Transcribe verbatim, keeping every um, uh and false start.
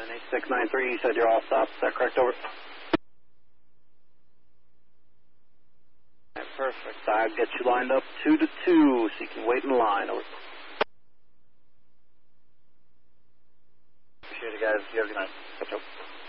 N H six nine three, you said you're all stopped. Is that correct? Over. Right, perfect. I'll get you lined up two to two, so you can wait in line. Over. Appreciate it, guys. You have a good night. Catch up.